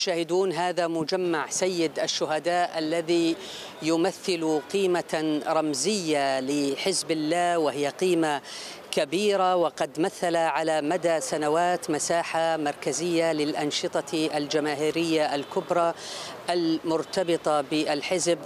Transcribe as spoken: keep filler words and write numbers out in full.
شاهدون هذا مجمع سيد الشهداء الذي يمثل قيمة رمزية لحزب الله، وهي قيمة كبيرة، وقد مثل على مدى سنوات مساحة مركزية للأنشطة الجماهيرية الكبرى المرتبطة بالحزب.